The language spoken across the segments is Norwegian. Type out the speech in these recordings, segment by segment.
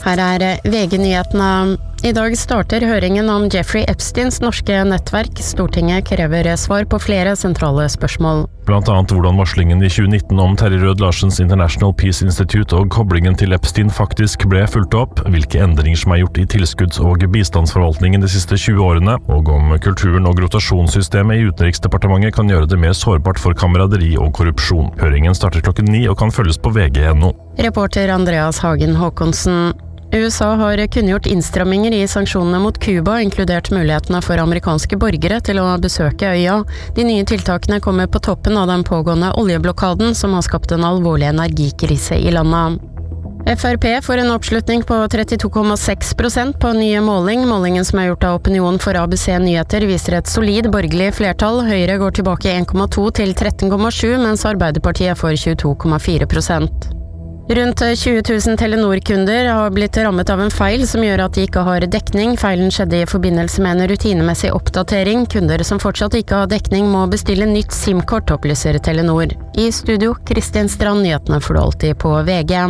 Her VG-nyhetene. I dag starter høringen om Jeffrey Epsteins norske nettverk. Stortinget krever svar på flere sentrale spørsmål. Blant annet hvordan varslingen i 2019 om Terje Rød Larsens International Peace Institute og koblingen til Epstein faktisk ble fulgt opp, hvilke endringer som gjort i tilskudds- og bistandsforvaltningen de siste 20 årene, og om kulturen og rotasjonssystemet i Utenriksdepartementet kan gjøre det mer sårbart for kameraderi og korrupsjon. Høringen starter klokken 9 og kan følges på VG.no. Reporter Andreas Hagen Håkonsen. USA har kunngjort innstramminger i sanksjonene mot Cuba, inkludert mulighetene for amerikanske borgere til å besøke øya. De nye tiltakene kommer på toppen av den pågående oljeblokaden, som har skapt en alvorlig energikrise i landet. FrP får en oppslutning på 32,6% på en ny måling. Målingen som er gjort av Opinion for ABC Nyheter viser et solid borgerlig flertall. Høyre går tilbake 1,2 til 13,7, mens Arbeiderpartiet får 22,4%. Rundt 20 000 Telenor-kunder har blitt rammet av en feil som gjør at de ikke har dekning. Feilen skjedde i forbindelse med en rutinemessig oppdatering. Kunder som fortsatt ikke har dekning må bestille nytt SIM-kort, opplyser Telenor. I studio, Kristin Strand, nyhetene får du alltid på VG.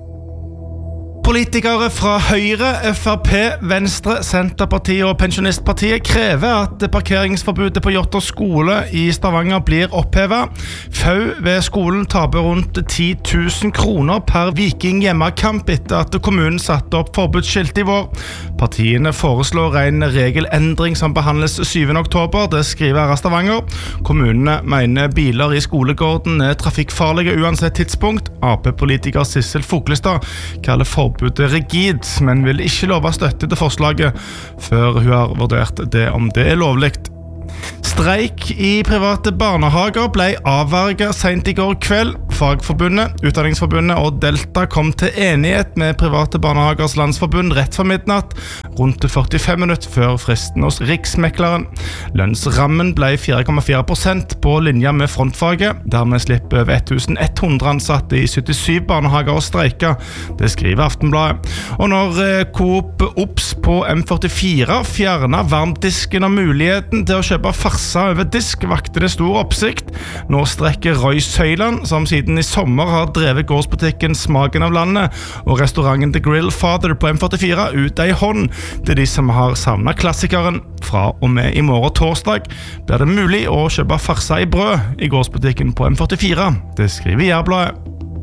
Politikere fra Høyre, FrP, Venstre, Senterpartiet og Pensjonistpartiet krever at parkeringsforbudet på Jotter skole i Stavanger blir opphevet. FAU ved skolen taper rundt 10 000 kroner per Viking hjemmekamp etter at kommunen satte opp forbudsskilt i vår. Partiene foreslår en regelendring som behandles 7. oktober, det skriver Stavanger. Kommunene mener biler i skolegården er trafikkfarlige uansett tidspunkt. AP-politiker Sissel Foglestad kaller forbudet rigid, men vil ikke love støtte til forslaget før hun har vurdert det om det er lovligt. Streik i private barnehager ble avverget sent i går kveld. Fagforbundet, Utdanningsforbundet og Delta kom til enighet med Private Barnehagers Landsforbund rett for midnatt, rundt 45 minutter før fristen hos Riksmekleren. Lønnsrammen ble 4,4% på linja med frontfaget. Dermed slipper over 1100 ansatte i 77 barnehager å streike. Det skriver Aftenbladet. Og når Coop Ops på M44 fjerner varmdisken og muligheten til å kjøpe farsa over disk, vakte det stor oppsikt. Nå strekker Roy Søyland, som siden i sommer har drevet gårdsbutikken Smaken av landet, og restauranten The Grill Father på M44 ut ei hånd til de som har savnet klassikeren. Fra og med i morgen torsdag blir det mulig å kjøpe farsa i brød i gårdsbutikken på M44. Det skriver Jærbladet.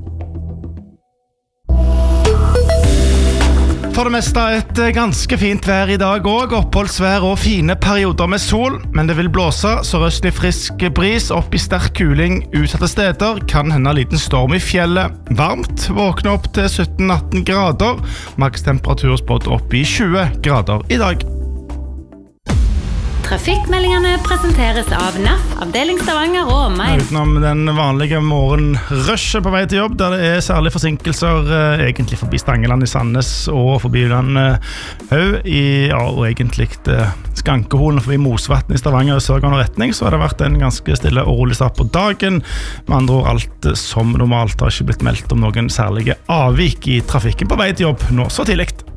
For det meste et ganske fint vær i dag også, oppholdsvær og fine perioder med sol, men det vil blåse sørøstlig frisk bris opp i sterk kuling utsatte steder, kan hende liten storm i fjellet. Varmt, våkne opp til 17-18 grader, makstemperatur spådd opp i 20 grader i dag. Trafikkmeldingene presenteres av NAF, avdeling Stavanger og omegn. Utenom den vanlige morgenrushet på vei til jobb, der det er særlig forsinkelser egentlig forbi Stangeland i Sandnes og forbi Haug og egentlig Skankeholen forbi Mosvatn i Stavanger i sørgående retning, så har det vært en ganske stille og rolig start på dagen. Med andre ord, alt som normalt har ikke blitt meldt om noen særlige avvik i trafikken på vei til jobb nå så tidlig.